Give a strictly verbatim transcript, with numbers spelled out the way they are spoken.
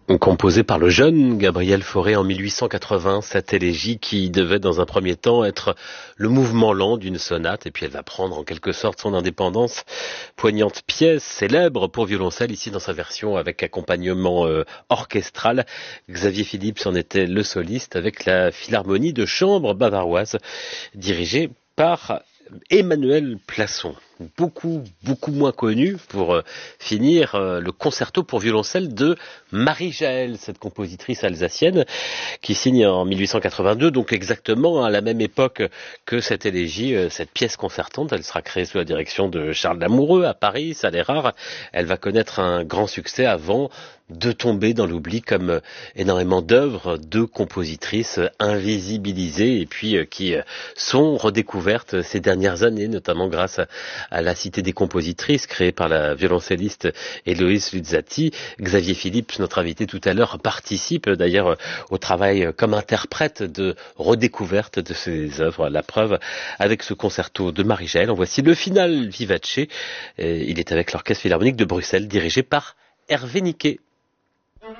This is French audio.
Composée par le jeune Gabriel Fauré en mille huit cent quatre-vingts, cette élégie qui devait dans un premier temps être le mouvement lent d'une sonate, et puis elle va prendre en quelque sorte son indépendance. Poignante pièce, célèbre pour violoncelle, ici dans sa version avec accompagnement euh, orchestral. Xavier Philips en était le soliste avec la Philharmonie de chambre bavaroise, dirigée par Emmanuel Plasson. Beaucoup, beaucoup moins connu pour euh, finir euh, le concerto pour violoncelle de Marie Jaël, cette compositrice alsacienne qui signe en mille huit cent quatre-vingt-deux, donc exactement à la même époque que cette élégie, euh, cette pièce concertante. Elle sera créée sous la direction de Charles Lamoureux à Paris, ça l'est rare. Elle va connaître un grand succès avant de tomber dans l'oubli comme euh, énormément d'œuvres de compositrices invisibilisées et puis euh, qui euh, sont redécouvertes ces dernières années, notamment grâce à à la Cité des compositrices, créée par la violoncelliste Héloïse Luzzati. Xavier Philips, notre invité tout à l'heure, participe d'ailleurs au travail comme interprète de redécouverte de ces œuvres. La preuve avec ce concerto de Marie Jaël. En voici le final vivace. Il est avec l'Orchestre Philharmonique de Bruxelles, dirigé par Hervé Niquet.